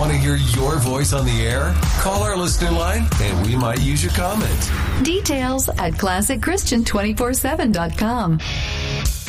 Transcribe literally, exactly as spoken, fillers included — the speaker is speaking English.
Want to hear your voice on the air? Call our listener line and we might use your comment. Details at classic christian two four seven dot com.